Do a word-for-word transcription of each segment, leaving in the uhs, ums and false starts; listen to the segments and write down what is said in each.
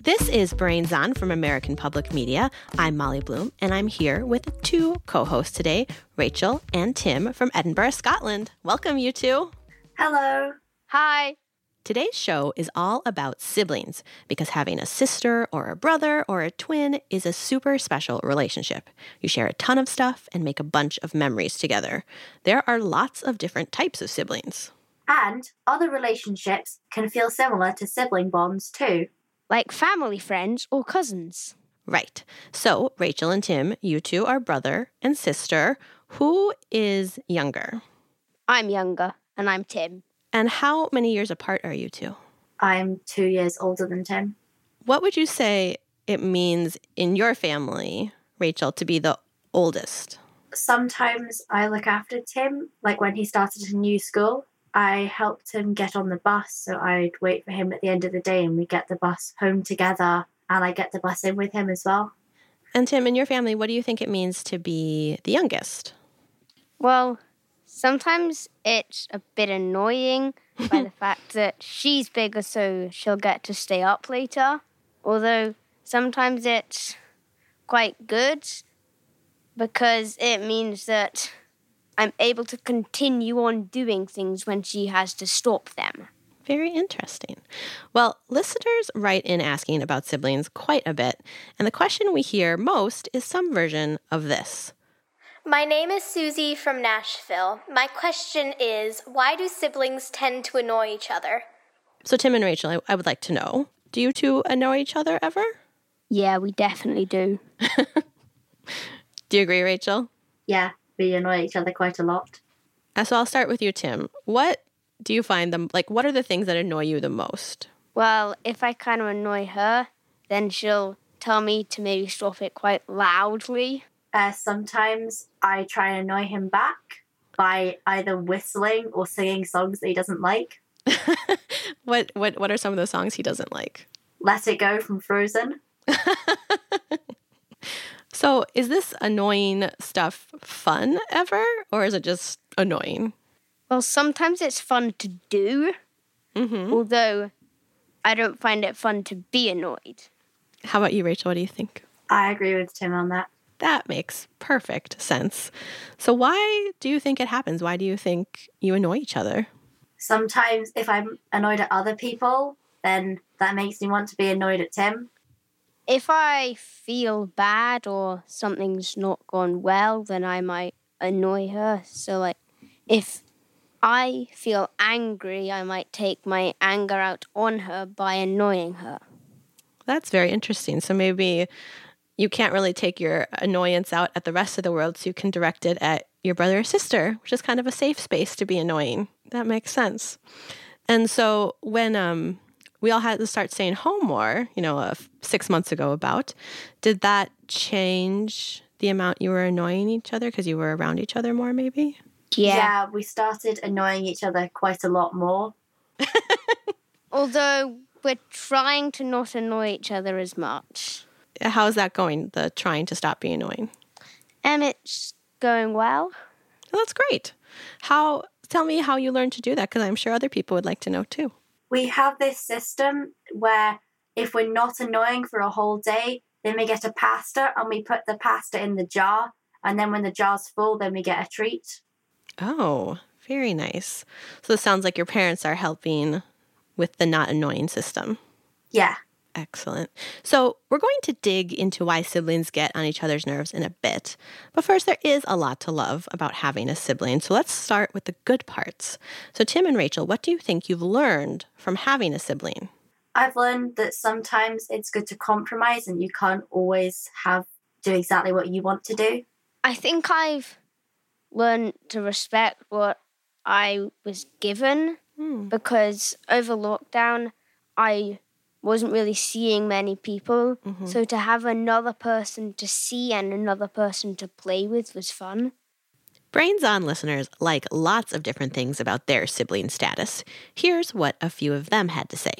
This is Brains On from American Public Media. I'm Molly Bloom, and I'm here with two co-hosts today, Rachel and Tim from Edinburgh, Scotland. Welcome, you two. Hello. Hi. Today's show is all about siblings, because having a sister or a brother or a twin is a super special relationship. You share a ton of stuff and make a bunch of memories together. There are lots of different types of siblings. And other relationships can feel similar to sibling bonds too. Like family, friends, or cousins. Right. So, Rachel and Tim, you two are brother and sister. Who is younger? I'm younger, and I'm Tim. And how many years apart are you two? I'm two years older than Tim. What would you say it means in your family, Rachel, to be the oldest? Sometimes I look after Tim, like when he started a new school. I helped him get on the bus, so I'd wait for him at the end of the day and we get the bus home together, and I get the bus in with him as well. And Tim, in your family, what do you think it means to be the youngest? Well, sometimes it's a bit annoying by the fact that she's bigger, so she'll get to stay up later. Although sometimes it's quite good because it means that I'm able to continue on doing things when she has to stop them. Very interesting. Well, listeners write in asking about siblings quite a bit, and the question we hear most is some version of this. My name is Susie from Nashville. My question is, why do siblings tend to annoy each other? So Tim and Rachel, I, I would like to know, do you two annoy each other ever? Yeah, we definitely do. Do you agree, Rachel? Yeah, we annoy each other quite a lot. Uh, so I'll start with you, Tim. What do you find them, like, what are the things that annoy you the most? Well, if I kind of annoy her, then she'll tell me to maybe stop it quite loudly. Uh, sometimes I try and annoy him back by either whistling or singing songs that he doesn't like. what what what are some of those songs he doesn't like? Let It Go from Frozen. So is this annoying stuff fun ever, or is it just annoying? Well, sometimes it's fun to do, Mm-hmm. although I don't find it fun to be annoyed. How about you, Rachel? What do you think? I agree with Tim on that. That makes perfect sense. So why do you think it happens? Why do you think you annoy each other? Sometimes if I'm annoyed at other people, then that makes me want to be annoyed at Tim. If I feel bad or something's not gone well, then I might annoy her. So, like, if I feel angry, I might take my anger out on her by annoying her. That's very interesting. So maybe you can't really take your annoyance out at the rest of the world, so you can direct it at your brother or sister, which is kind of a safe space to be annoying. That makes sense. And so when um, we all had to start staying home more, you know, uh, six months ago about, did that change the amount you were annoying each other because you were around each other more, maybe? Yeah. Yeah, we started annoying each other quite a lot more. Although we're trying to not annoy each other as much. How is that going, the trying to stop being annoying? And it's going well. Well, that's great. How? Tell me how you learned to do that, because I'm sure other people would like to know too. We have this system where if we're not annoying for a whole day, then we get a pasta and we put the pasta in the jar. And then when the jar's full, then we get a treat. Oh, very nice. So it sounds like your parents are helping with the not annoying system. Yeah. Excellent. So we're going to dig into why siblings get on each other's nerves in a bit. But first, there is a lot to love about having a sibling. So let's start with the good parts. So Tim and Rachel, what do you think you've learned from having a sibling? I've learned that sometimes it's good to compromise and you can't always have do exactly what you want to do. I think I've learned to respect what I was given Hmm. because over lockdown, I wasn't really seeing many people. Mm-hmm. So to have another person to see and another person to play with was fun. Brains On listeners like lots of different things about their sibling status. Here's what a few of them had to say.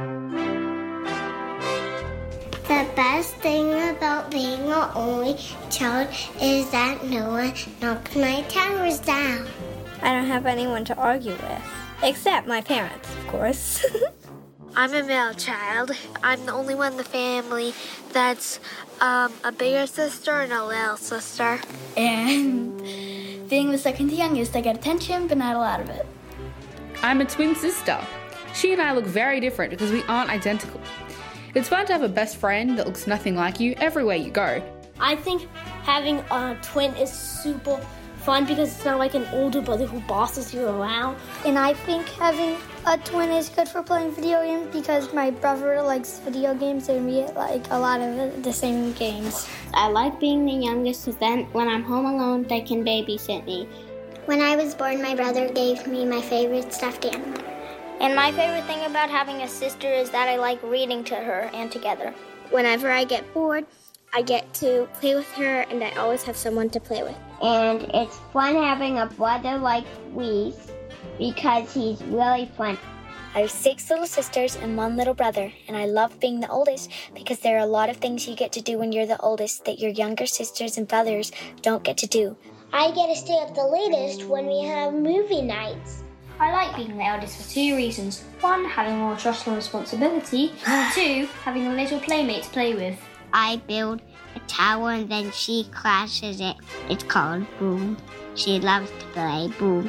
The best thing about being an only child is that no one knocks my towers down. I don't have anyone to argue with, except my parents, of course. I'm a male child. I'm the only one in the family that's um, a bigger sister and a little sister. And being the second youngest, I get attention, but not a lot of it. I'm a twin sister. She and I look very different because we aren't identical. It's fun to have a best friend that looks nothing like you everywhere you go. I think having a twin is super fun because it's not like an older brother who bosses you around. And I think having a twin is good for playing video games because my brother likes video games and we like a lot of the same games. I like being the youngest because then when I'm home alone, they can babysit me. When I was born, my brother gave me my favorite stuffed animal. And my favorite thing about having a sister is that I like reading to her and together. Whenever I get bored, I get to play with her and I always have someone to play with. And it's fun having a brother like Reese because he's really fun. I have six little sisters and one little brother, and I love being the oldest because there are a lot of things you get to do when you're the oldest that your younger sisters and brothers don't get to do. I get to stay up the latest when we have movie nights. I like being the eldest for two reasons. One, having more trust and responsibility. Two, having a little playmate to play with. I build a tower and then she crashes it. It's called Boom. She loves to play Boom.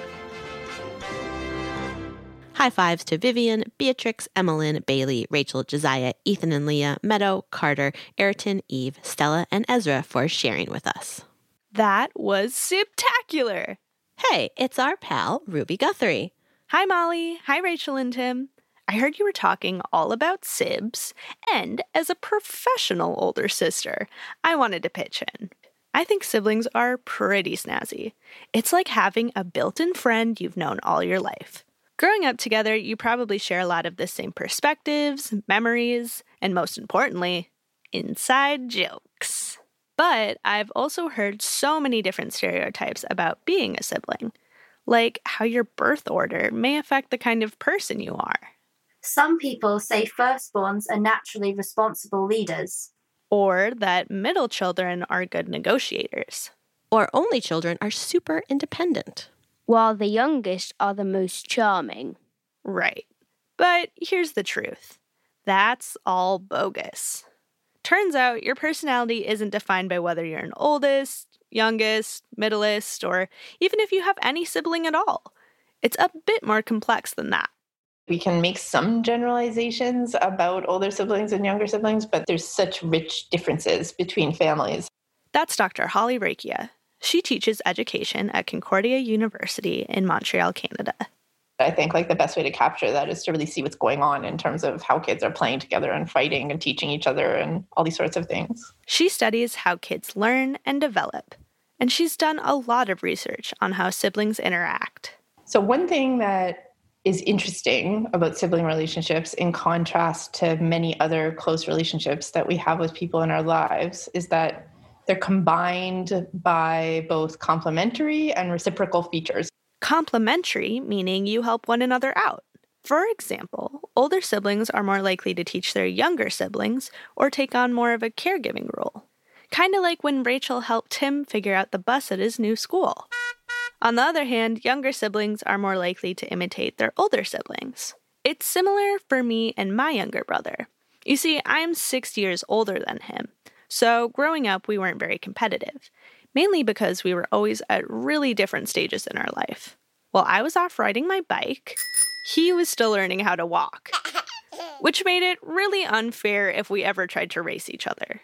High fives to Vivian, Beatrix, Emmeline, Bailey, Rachel, Josiah, Ethan and Leah, Meadow, Carter, Ayrton, Eve, Stella, and Ezra for sharing with us. That was Sibtacular! Hey, it's our pal, Ruby Guthrie. Hi, Molly. Hi, Rachel and Tim. I heard you were talking all about sibs, and as a professional older sister, I wanted to pitch in. I think siblings are pretty snazzy. It's like having a built-in friend you've known all your life. Growing up together, you probably share a lot of the same perspectives, memories, and most importantly, inside jokes. But I've also heard so many different stereotypes about being a sibling, like how your birth order may affect the kind of person you are. Some people say firstborns are naturally responsible leaders. Or that middle children are good negotiators. Or only children are super independent. While the youngest are the most charming. Right. But here's the truth. That's all bogus. Turns out your personality isn't defined by whether you're an oldest, youngest, middleest, or even if you have any sibling at all. It's a bit more complex than that. We can make some generalizations about older siblings and younger siblings, but there's such rich differences between families. That's Doctor Holly Rakia. She teaches education at Concordia University in Montreal, Canada. I think like the best way to capture that is to really see what's going on in terms of how kids are playing together and fighting and teaching each other and all these sorts of things. She studies how kids learn and develop, and she's done a lot of research on how siblings interact. So one thing that is interesting about sibling relationships in contrast to many other close relationships that we have with people in our lives is that they're combined by both complementary and reciprocal features. Complementary, meaning you help one another out. For example, older siblings are more likely to teach their younger siblings or take on more of a caregiving role. Kind of like when Rachel helped Tim figure out the bus at his new school. On the other hand, younger siblings are more likely to imitate their older siblings. It's similar for me and my younger brother. You see, I'm six years older than him, so growing up we weren't very competitive, mainly because we were always at really different stages in our life. While I was off riding my bike, he was still learning how to walk, which made it really unfair if we ever tried to race each other.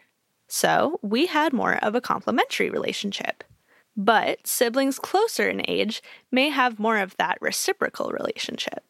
So we had more of a complementary relationship. But siblings closer in age may have more of that reciprocal relationship.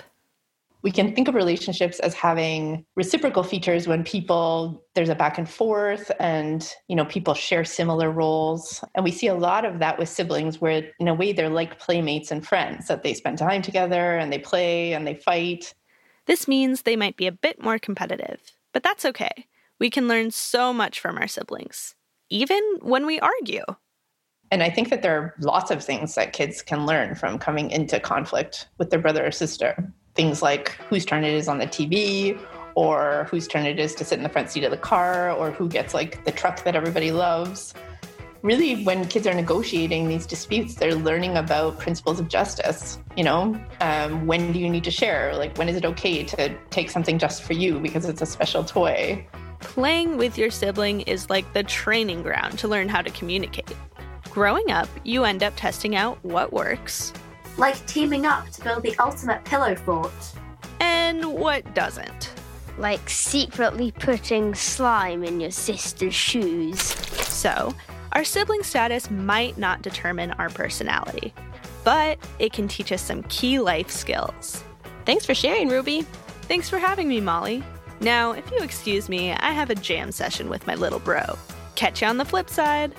We can think of relationships as having reciprocal features when people, there's a back and forth and, you know, people share similar roles. And we see a lot of that with siblings where in a way they're like playmates and friends, that they spend time together and they play and they fight. This means they might be a bit more competitive, but that's okay. We can learn so much from our siblings, even when we argue. And I think that there are lots of things that kids can learn from coming into conflict with their brother or sister. Things like whose turn it is on the T V, or whose turn it is to sit in the front seat of the car, or who gets like the truck that everybody loves. really, when kids are negotiating these disputes, they're learning about principles of justice. You know, um, when do you need to share? Like, when is it okay to take something just for you because it's a special toy? Playing with your sibling is like the training ground to learn how to communicate. Growing up, you end up testing out what works. Like teaming up to build the ultimate pillow fort. And what doesn't. Like secretly putting slime in your sister's shoes. So, our sibling status might not determine our personality, but it can teach us some key life skills. Thanks for sharing, Ruby. Thanks for having me, Molly. Now, if you excuse me, I have a jam session with my little bro. Catch you on the flip side.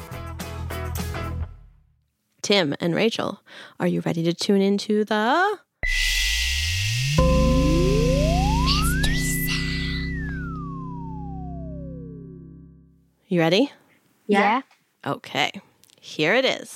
Tim and Rachel, are you ready to tune into the... Mystery Sound? You ready? Yeah. Okay, here it is.